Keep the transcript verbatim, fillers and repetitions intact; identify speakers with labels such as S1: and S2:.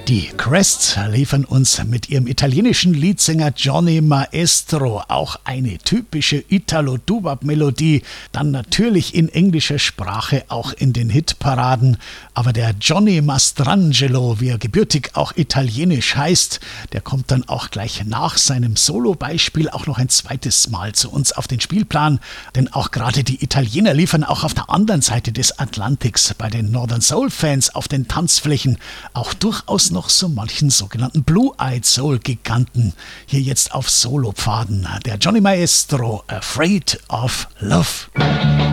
S1: Die Crests liefern uns mit ihrem italienischen Leadsänger Johnny Maestro auch eine typische Italo-Doo-Wop-Melodie, dann natürlich in englischer Sprache auch in den Hitparaden. Aber der Johnny Mastrangelo, wie er gebürtig auch italienisch heißt, der kommt dann auch gleich nach seinem Solo-Beispiel auch noch ein zweites Mal zu uns auf den Spielplan, denn auch gerade die Italiener liefern auch auf der anderen Seite des Atlantiks bei den Northern Soul-Fans auf den Tanzflächen auch durchaus noch so manchen sogenannten Blue-Eyed Soul-Giganten. Hier jetzt auf Solopfaden der Johnny Maestro, Afraid of Love.